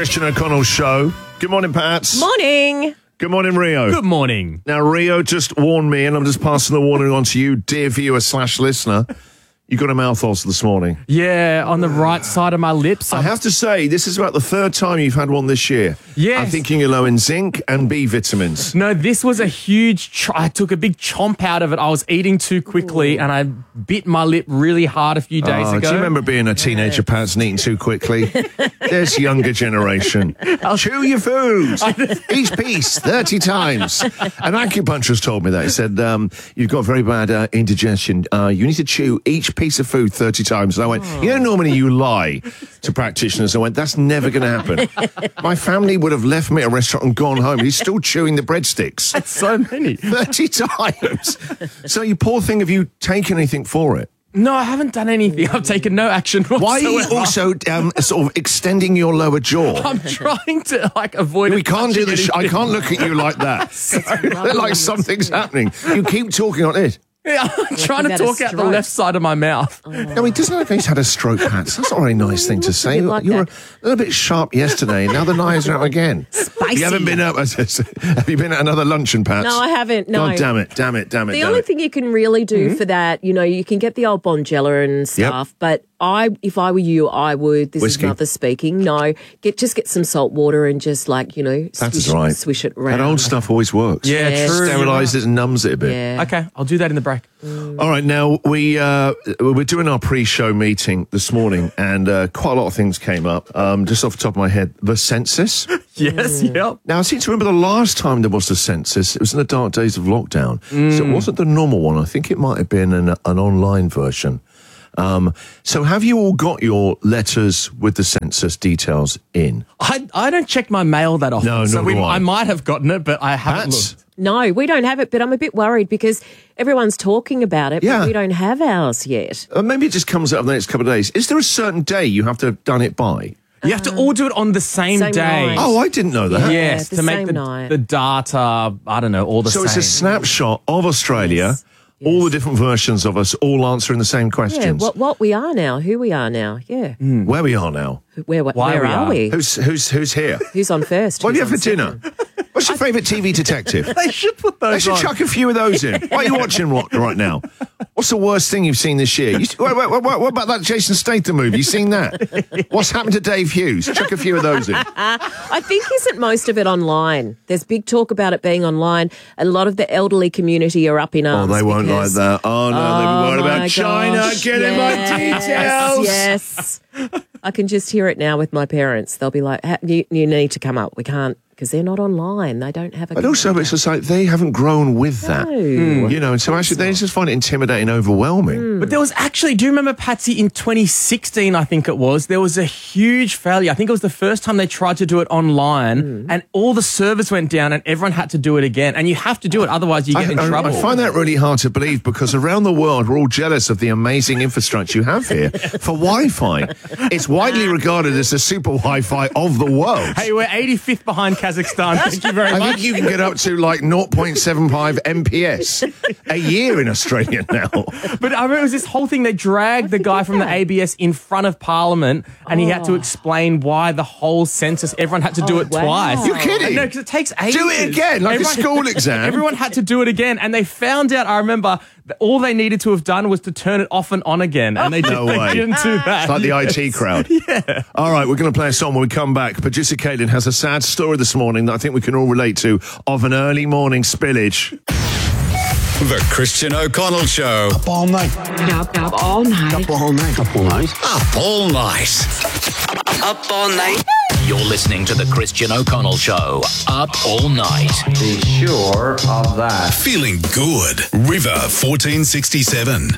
Christian O'Connell Show. Good morning, Pats. Morning. Good morning, Rio. Good morning. Now, Rio just warned me, and I'm just passing the warning on to you, dear viewer/listener. You got a mouth ulcer this morning. Yeah, on the right side of my lips. I have to say, this is about the third time you've had one this year. Yes. I'm thinking you're low in zinc and B vitamins. No, this was a huge... I took a big chomp out of it. I was eating too quickly and I bit my lip really hard a few days ago. Do you remember being a teenager, Pats, and eating too quickly? This younger generation. Chew your food. Each piece 30 times. An acupuncturist told me that. He said, you've got very bad indigestion. You need to chew each piece of food 30 times. And I went, normally you lie to practitioners. I went, that's never going to happen. My family would have left me at a restaurant and gone home. He's still chewing the breadsticks. That's so many. 30 times. So you poor thing, have you taken anything for it? No, I haven't done anything. I've taken no action whatsoever. Why are you also sort of extending your lower jaw? I'm trying to avoid. We can't do this. I can't look at you like that. Like something's happening. You keep talking on it. Yeah, I'm trying to talk out the left side of my mouth. No, he doesn't look like he's had a stroke, Pats. That's not a very nice thing to say. Like you were a little bit sharp yesterday. Now the knives are out again. Spicy. You haven't been up. Have you been at another luncheon, Pats? No, I haven't. No. God damn it. The only thing you can really do for that, you can get the old Bonjela and stuff, but if I were you, I would. This Whiskey. is mother speaking. No, get some salt water and just swish it around. That old stuff always works. Yeah, true. Sterilises it and numbs it a bit. Yeah. Okay, I'll do that in the break. All right, now we're doing our pre-show meeting this morning, and quite a lot of things came up. Just off the top of my head, the census. Yes, yep. Now, I seem to remember the last time there was a census, it was in the dark days of lockdown. So it wasn't the normal one. I think it might have been an online version. So have you all got your letters with the census details in? I don't check my mail that often. No, so nor do I. I might have gotten it, but I haven't Pats? looked. No, we don't have it, but I'm a bit worried because everyone's talking about it, Yeah. but we don't have ours yet. Maybe it just comes out in the next couple of days. Is there a certain day you have to have done it by? You have to all do it on the same day. night. Oh, I didn't know that. Yes, the to make same the night. data, I don't know, all the So same. it's a snapshot of Australia, all the different versions of us, all answering the same Yeah, questions. what we are now, who we are now. Yeah. Where we are now. Where Why are we are. we? Who's here? Who's on first? What do you Who's have for on dinner? second? What's your favourite TV detective? They should put those They should on. chuck a few of those in. What are you watching right now? What's the worst thing you've seen this year? What about that Jason Statham movie? You seen that? What's happened to Dave Hughes? Chuck a few of those in. I think isn't most of it online. There's big talk about it being online. A lot of the elderly community are up in Oh, arms. they won't like because- that. Oh, no, they'll be worried my about China. gosh, Get in my details. Yes. I can just hear it now with my parents. They'll be like, you need to come up. We can't, because they're not online. They don't have a But also, it's just like they haven't grown with that. And so actually they just find it intimidating, overwhelming. But there was actually, do you remember, Patsy, in 2016, I think it was, there was a huge failure. I think it was the first time they tried to do it online and all the servers went down and everyone had to do it again. And you have to do it, otherwise you get in trouble. I find that really hard to believe because around the world we're all jealous of the amazing infrastructure you have here for Wi-Fi. It's widely regarded as the super Wi-Fi of the world. Hey, we're 85th behind Kazakhstan. Thank you very I much. think you can get up to like 0.75 MPS a year in Australia now. But I remember it was this whole thing. They dragged the guy from the ABS in front of Parliament and he had to explain why the whole census, everyone had to do it wow. twice. You're kidding? No, because it takes ages. Do it again, like a school exam. Everyone had to do it again. And they found out, I remember, that all they needed to have done was to turn it off and on again. And they, No they way. didn't do that. It's like the IT crowd. Yeah. All right, we're going to play a song when we come back. Producer Caitlin has a sad story this morning that I think we can all relate to of an early morning spillage. The Christian O'Connell Show. Up all night. Up all night. Up all night. Up all night. Up all night. Up all night. You're listening to The Christian O'Connell Show. Up all night. Be sure of that. Feeling good. River 1467.